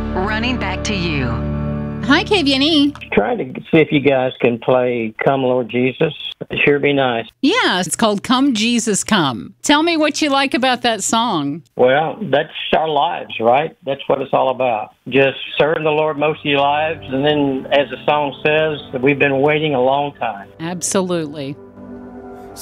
Running back to you. Hi, KVNE. Trying to see if you guys can play Come Lord Jesus. It'd sure be nice. Yeah, it's called Come Jesus Come. Tell me what you like about that song. Well, that's our lives, right? That's what it's all about. Just serving the Lord most of your lives. And then, as the song says, we've been waiting a long time. Absolutely.